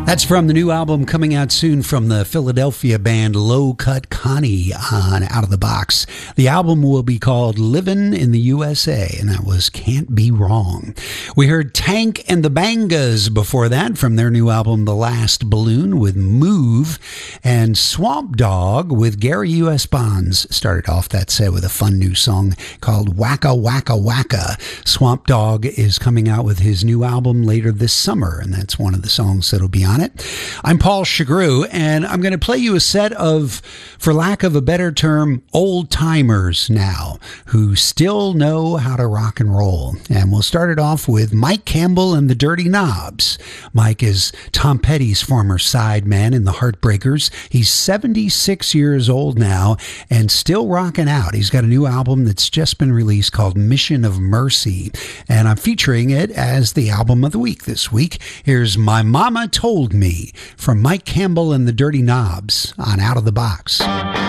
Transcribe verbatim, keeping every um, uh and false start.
That's from the new album coming out soon from the Philadelphia band Low Cut Connie on Out of the Box. The album will be called Livin' in the U S A, and that was Can't Be Wrong. We heard Tank and the Bangas before that from their new album The Last Balloon with Move, and Swamp Dogg with Gary U S. Bonds started off that set with a fun new song called Wacka Wacka Wacka. Swamp Dogg is coming out with his new album later this summer, and that's one of the songs that'll be on it. I'm Paul Chagru, and I'm going to play you a set of, for lack of a better term, old-timers now, who still know how to rock and roll. And we'll start it off with Mike Campbell and the Dirty Knobs. Mike is Tom Petty's former sideman in the Heartbreakers. He's seventy-six years old now and still rocking out. He's got a new album that's just been released called Mission of Mercy, and I'm featuring it as the album of the week this week. Here's My Mama Told Me from Mike Campbell and the Dirty Knobs on Out of the Box.